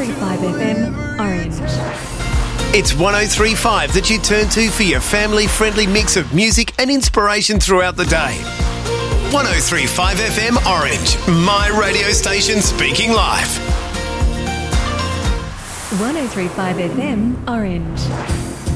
1035 FM, Orange. It's 1035 that you turn to for your family-friendly mix of music and inspiration throughout the day. 1035 FM Orange, my radio station speaking live. 1035 FM, Orange.